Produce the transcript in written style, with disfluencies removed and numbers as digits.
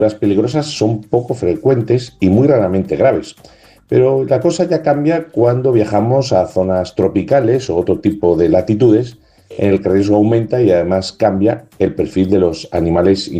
Las peligrosas son poco frecuentes y muy raramente graves. Pero la cosa ya cambia cuando viajamos a zonas tropicales o otro tipo de latitudes en el que el riesgo aumenta y además cambia el perfil de los animales